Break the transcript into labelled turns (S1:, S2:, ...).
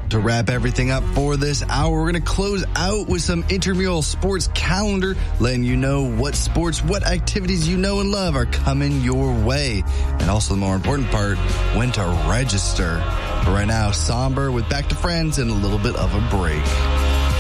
S1: To wrap everything up for this hour, we're going to close out with some intramural sports calendar, letting you know what sports, what activities you know and love are coming your way. And also the more important part, when to register. But right now, Somber with Back to Friends and a little bit of a break.